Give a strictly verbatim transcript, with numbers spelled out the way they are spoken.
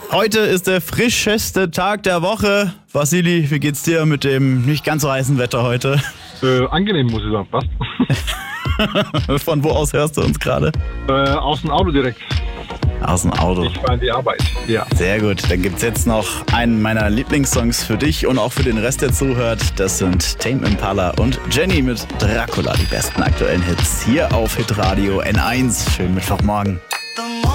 Heute ist der frischeste Tag der Woche. Vassili, wie geht's dir mit dem nicht ganz so heißen Wetter heute? Äh, angenehm, muss ich sagen, passt. Von wo aus hörst du uns gerade? Äh, aus dem Auto direkt. Aus dem Auto. Ich fahre in die Arbeit, ja. Sehr gut, dann gibt's jetzt noch einen meiner Lieblingssongs für dich und auch für den Rest, der zuhört. Das sind Tame Impala und Jenny mit Dracula, die besten aktuellen Hits hier auf Hitradio N eins. Schönen Mittwochmorgen.